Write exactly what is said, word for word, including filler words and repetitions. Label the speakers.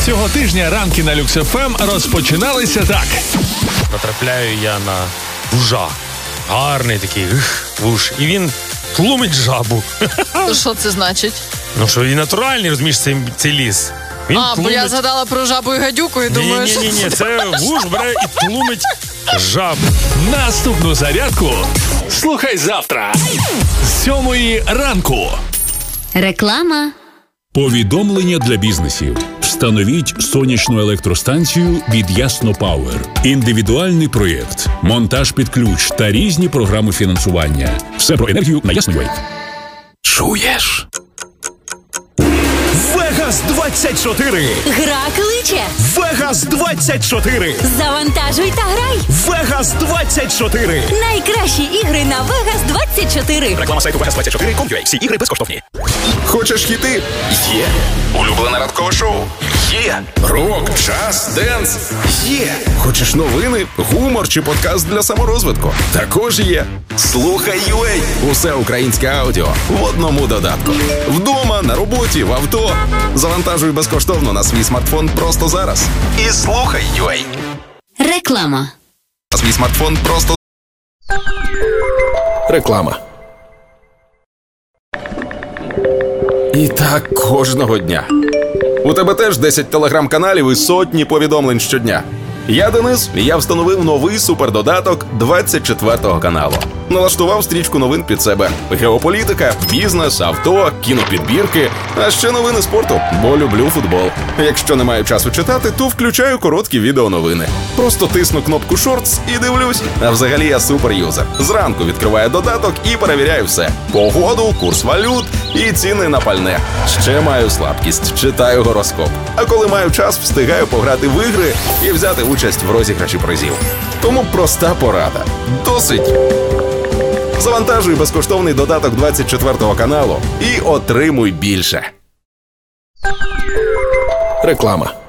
Speaker 1: Цього тижня ранки на Люкс еф ем розпочиналися так.
Speaker 2: Натрапляю я на вужа. Гарний такий ух, вуж. І він тлумить жабу.
Speaker 3: Що це значить?
Speaker 2: Ну що, і натуральний, розумієш, цей, цей ліс. Він
Speaker 3: а,
Speaker 2: тлумить...
Speaker 3: бо я згадала про жабу і гадюку і думаю, що...
Speaker 2: Ні-ні-ні, це вуж бере і тлумить жабу.
Speaker 1: Наступну зарядку слухай завтра з сьомої ранку.
Speaker 4: Реклама.
Speaker 5: Повідомлення для бізнесів. Встановіть сонячну електростанцію від Ясно Пауер. Індивідуальний проєкт, монтаж під ключ та різні програми фінансування. Все про енергію на Ясно.ua.
Speaker 6: Чуєш? Вегас двадцять чотири.
Speaker 7: Гра кличе.
Speaker 6: Вегас двадцять чотири.
Speaker 7: Завантажуй та грай.
Speaker 6: Вегас двадцять чотири.
Speaker 7: Найкращі ігри на Вегас двадцять чотири.
Speaker 6: Реклама сайту вегас двадцять чотири крапка ком крапка ю а. Всі ігри безкоштовні.
Speaker 8: Хочеш хіти? Є. Улюблене ранкове шоу? Є. Рок, джаз, денс? Є. Хочеш новини, гумор чи подкаст для саморозвитку? Також є. Слухай ю а. Усе українське аудіо в одному додатку. Вдома, на роботі, в авто. Завантажуй безкоштовно на свій смартфон просто зараз. І слухай ю а.
Speaker 4: Реклама.
Speaker 8: На свій смартфон просто... Реклама. І так кожного дня. У тебе теж десять телеграм-каналів і сотні повідомлень щодня. Я Денис, і я встановив новий супердодаток двадцять четвертого каналу. Налаштував стрічку новин під себе. Геополітика, бізнес, авто, кінопідбірки, а ще новини спорту, бо люблю футбол. Якщо не маю часу читати, то включаю короткі відеоновини. Просто тисну кнопку «Шортс» і дивлюсь. А взагалі я суперюзер. Зранку відкриваю додаток і перевіряю все. Погоду, курс валют і ціни на пальне. Ще маю слабкість, читаю гороскоп. А коли маю час, встигаю пограти в ігри і взяти участь в розіграші призів. Тому проста порада. Досить! Завантажуй безкоштовний додаток двадцять четвертого каналу і отримуй більше. Реклама.